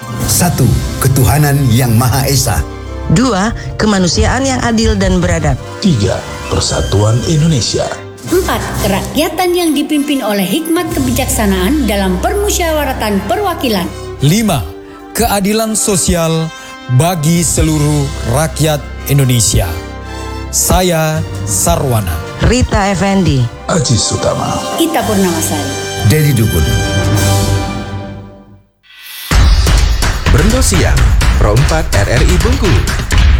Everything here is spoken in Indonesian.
1. Ketuhanan yang Maha Esa. 2. Kemanusiaan yang adil dan beradab. 3. Persatuan Indonesia. 4. Kerakyatan yang dipimpin oleh hikmat kebijaksanaan dalam permusyawaratan perwakilan. 5. Keadilan sosial bagi seluruh rakyat Indonesia. Saya Sarwana. Rita Effendi. Aji Sutama. Ita Purnamasari. Dedi Dukun. Brendo Siang, Pro 4 RRI Bengkulu.